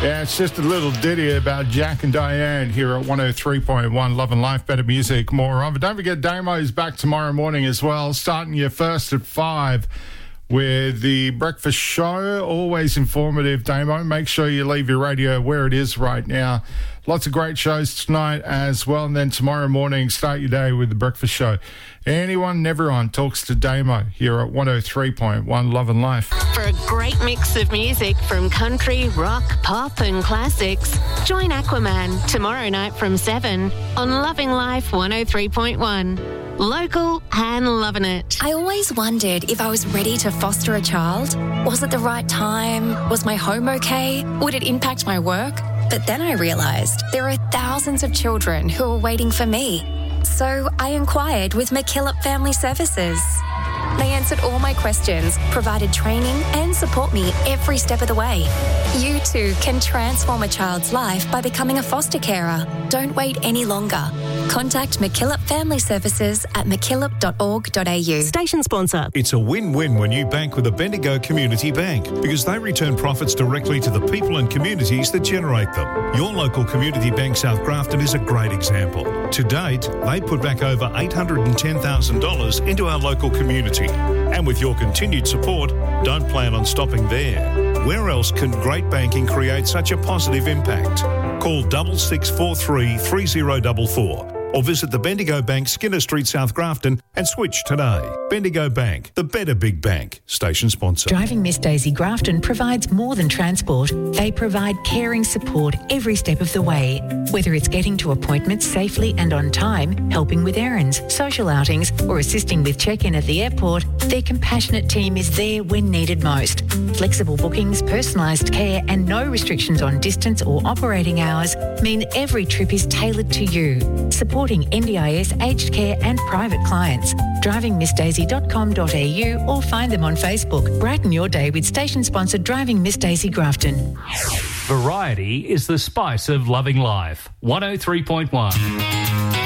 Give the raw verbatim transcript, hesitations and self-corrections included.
Yeah, it's just a little ditty about Jack and Diane here at one oh three point one. Love and Life, better music, more of it. Don't forget, Damo's back tomorrow morning as well, starting your first at five with the breakfast show. Always informative, Damo. Make sure you leave your radio where it is right now. Lots of great shows tonight as well. And then tomorrow morning, start your day with the breakfast show. Anyone and everyone talks to Damo here at one oh three point one Love and Life. For a great mix of music from country, rock, pop and classics, join Aquaman tomorrow night from seven on Loving Life one oh three point one. Local and loving it. I always wondered if I was ready to foster a child. Was it the right time? Was my home okay? Would it impact my work? But then I realised there are thousands of children who are waiting for me. So I inquired with McKillop Family Services. They answered all my questions, provided training and support me every step of the way. You too can transform a child's life by becoming a foster carer. Don't wait any longer. Contact McKillop Family Services at mckillop dot org dot a u. Station sponsor. It's a win-win when you bank with a Bendigo Community Bank because they return profits directly to the people and communities that generate them. Your local community bank, South Grafton, is a great example. To date, they put back over eight hundred ten thousand dollars into our local community. And with your continued support, don't plan on stopping there. Where else can great banking create such a positive impact? Call double six four three three zero four four or visit the Bendigo Bank, Skinner Street, South Grafton, and switch today. Bendigo Bank, the better big bank. Station sponsor. Driving Miss Daisy Grafton provides more than transport. They provide caring support every step of the way. Whether it's getting to appointments safely and on time, helping with errands, social outings, or assisting with check-in at the airport, their compassionate team is there when needed most. Flexible bookings, personalised care, and no restrictions on distance or operating hours mean every trip is tailored to you. Supporting N D I S, aged care and private clients. driving miss daisy dot com dot a u or find them on Facebook. Brighten your day with station sponsor Driving Miss Daisy Grafton. Variety is the spice of loving life. one oh three point one.